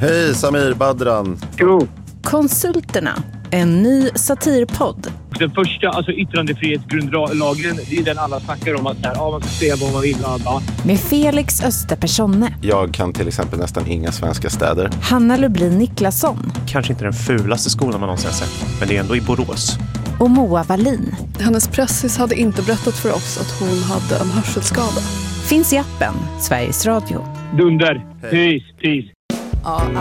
Hej Samir Badran. Jo. Konsulterna, en ny satirpodd. Den första, yttrandefrihetsgrundlagen, det är den alla snackar om att man ska säga vad man vill. Med Felix Österpersonne. Jag kan till exempel nästan inga svenska städer. Hanna Lublin Niklasson. Kanske inte den fulaste skolan man någonsin har sett, men det är ändå i Borås. Och Moa Wallin. Hennes pressis hade inte berättat för oss att hon hade en hörselskada. Finns i appen Sveriges Radio. Dunder. Peace. Ja,